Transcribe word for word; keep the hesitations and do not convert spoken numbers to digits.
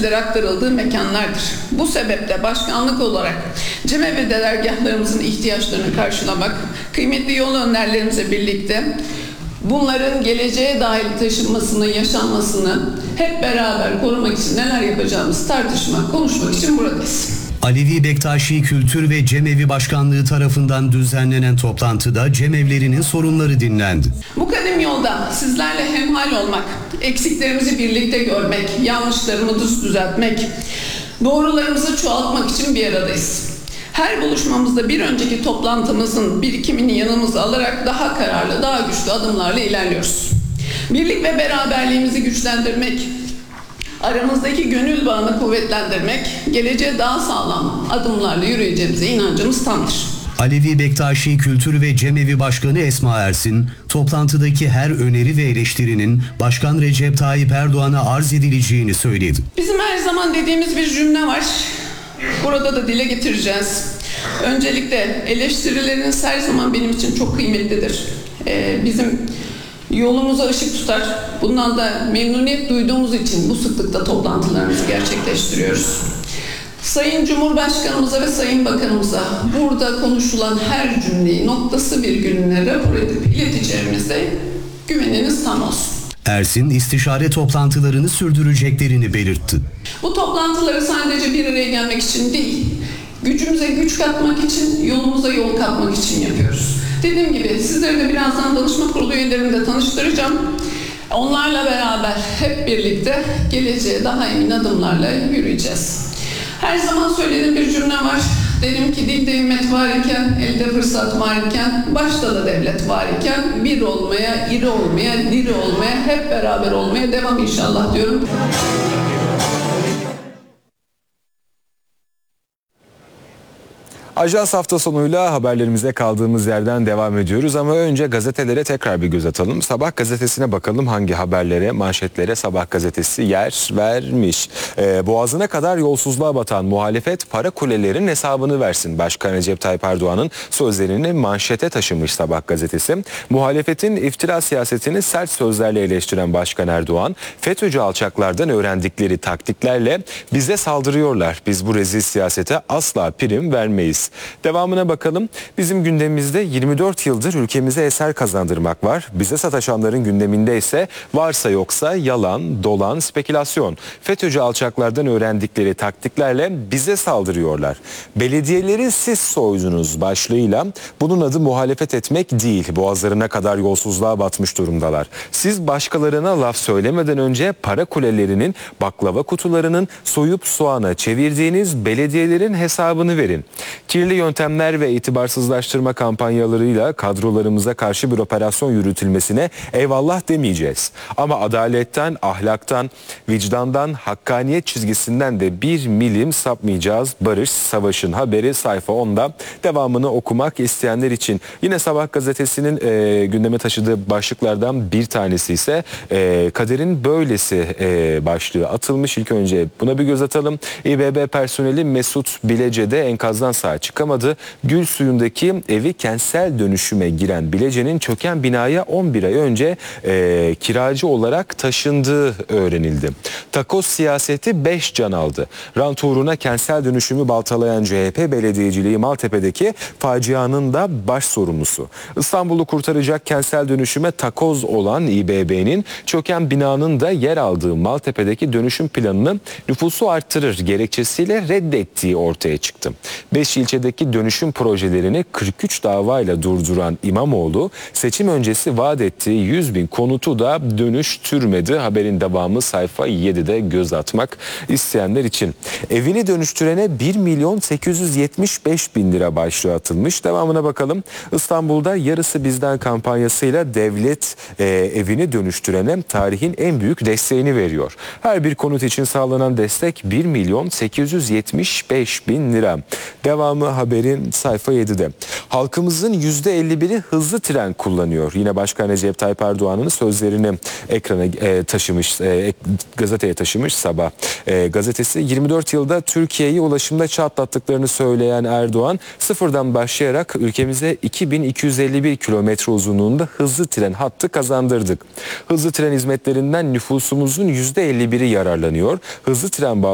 bizlere aktarıldığı mekanlardır. Bu sebeple başkanlık olarak cemevi dergahlarımızın ihtiyaçlarını karşılamak, kıymetli yol önderlerimizle birlikte bunların geleceğe dair taşınmasını, yaşanmasını hep beraber korumak için neler yapacağımızı tartışmak, konuşmak için buradayız. Alevi Bektaşi Kültür ve Cemevi Başkanlığı tarafından düzenlenen toplantıda cemevlerinin sorunları dinlendi. Bu kadim yolda sizlerle hemhal olmak, eksiklerimizi birlikte görmek, yanlışlarımızı düzeltmek, doğrularımızı çoğaltmak için bir aradayız. Her buluşmamızda bir önceki toplantımızın birikimini yanımıza alarak daha kararlı, daha güçlü adımlarla ilerliyoruz. Birlik ve beraberliğimizi güçlendirmek, aramızdaki gönül bağını kuvvetlendirmek, geleceğe daha sağlam adımlarla yürüyeceğimize inancımız tamdır. Alevi Bektaşi Kültür ve Cemevi Başkanı Esma Ersin, toplantıdaki her öneri ve eleştirinin Başkan Recep Tayyip Erdoğan'a arz edileceğini söyledi. Bizim her zaman dediğimiz bir cümle var. Burada da dile getireceğiz. Öncelikle eleştirileriniz her zaman benim için çok kıymetlidir. Ee, bizim yolumuza ışık tutar. Bundan da memnuniyet duyduğumuz için bu sıklıkta toplantılarımızı gerçekleştiriyoruz. Sayın Cumhurbaşkanımıza ve Sayın Bakanımıza burada konuşulan her cümleyi noktası virgülüne rapor edip ileteceğimizde güveniniz tam olsun. Ersin, istişare toplantılarını sürdüreceklerini belirtti. Bu toplantıları sadece bir araya gelmek için değil, gücümüze güç katmak için, yolumuza yol katmak için yapıyoruz. Dediğim gibi sizlere de birazdan danışma kurulu üyelerimi de tanıştıracağım. Onlarla beraber hep birlikte geleceğe daha emin adımlarla yürüyeceğiz. Her zaman söylediğim bir cümle var. Dedim ki dilde ümmet var iken, elde fırsat var iken, başta da devlet var iken bir olmaya, iri olmaya, diri olmaya, hep beraber olmaya devam inşallah diyorum. Ajans hafta sonuyla haberlerimize kaldığımız yerden devam ediyoruz ama önce gazetelere tekrar bir göz atalım. Sabah gazetesine bakalım hangi haberlere, manşetlere Sabah gazetesi yer vermiş. Ee, boğazına kadar yolsuzluğa batan muhalefet para kulelerin hesabını versin. Başkan Recep Tayyip Erdoğan'ın sözlerini manşete taşımış Sabah gazetesi. Muhalefetin iftira siyasetini sert sözlerle eleştiren Başkan Erdoğan, FETÖ'cü alçaklardan öğrendikleri taktiklerle bize saldırıyorlar. Biz bu rezil siyasete asla prim vermeyiz. Devamına bakalım. Bizim gündemimizde yirmi dört yıldır ülkemize eser kazandırmak var. Bize sataşanların gündeminde ise varsa yoksa yalan, dolan, spekülasyon. FETÖ'cü alçaklardan öğrendikleri taktiklerle bize saldırıyorlar. Belediyeleri siz soydunuz başlığıyla bunun adı muhalefet etmek değil. Boğazlarına kadar yolsuzluğa batmış durumdalar. Siz başkalarına laf söylemeden önce para kulelerinin, baklava kutularının soyup soğana çevirdiğiniz belediyelerin hesabını verin. Kirli yöntemler ve itibarsızlaştırma kampanyalarıyla kadrolarımıza karşı bir operasyon yürütülmesine eyvallah demeyeceğiz. Ama adaletten, ahlaktan, vicdandan, hakkaniyet çizgisinden de bir milim sapmayacağız. Barış Savaş'ın haberi sayfa onda. Devamını okumak isteyenler için. Yine Sabah gazetesinin e, gündeme taşıdığı başlıklardan bir tanesi ise e, kaderin böylesi e, başlığı atılmış. İlk önce buna bir göz atalım. İBB personeli Mesut Bilece'de enkazdan sağ çıkamadı. Gül suyundaki evi kentsel dönüşüme giren Bilece'nin çöken binaya on bir ay önce e, kiracı olarak taşındığı öğrenildi. Takoz siyaseti beş can aldı. Rant uğruna kentsel dönüşümü baltalayan C H P belediyeciliği Maltepe'deki facianın da baş sorumlusu. İstanbul'u kurtaracak kentsel dönüşüme takoz olan İBB'nin çöken binanın da yer aldığı Maltepe'deki dönüşüm planını nüfusu arttırır gerekçesiyle reddettiği ortaya çıktı. beş ilçedeki dönüşüm projelerini kırk üç davayla durduran İmamoğlu seçim öncesi vaat ettiği yüz bin konutu da dönüştürmedi. Haberin devamı sayfa yedide göz atmak isteyenler için. Evini dönüştürene bir milyon sekiz yüz yetmiş beş bin lira başlığı atılmış. Devamına bakalım. İstanbul'da yarısı bizden kampanyasıyla devlet e, evini dönüştürene tarihin en büyük desteğini veriyor. Her bir konut için sağlanan destek bir milyon sekiz yüz yetmiş beş bin lira. Devamı haberin sayfa yedide. Halkımızın yüzde elli biri hızlı tren kullanıyor. Yine Başkan Recep Tayyip Erdoğan'ın sözlerini ekrana e, taşımış, e, gazeteye taşımış Sabah e, gazetesi. yirmi dört yılda Türkiye'yi ulaşımda çatlattıklarını söyleyen Erdoğan, sıfırdan başlayarak ülkemize iki bin iki yüz elli bir kilometre uzunluğunda hızlı tren hattı kazandırdık. Hızlı tren hizmetlerinden nüfusumuzun yüzde elli biri yararlanıyor. Hızlı tren